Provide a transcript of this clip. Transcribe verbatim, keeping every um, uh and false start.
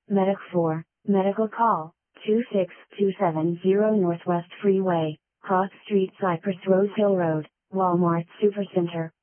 Medic four, medical call, two six two seven zero Northwest Freeway, Cross Street, Cypress, Rose Hill Road, Walmart Supercenter.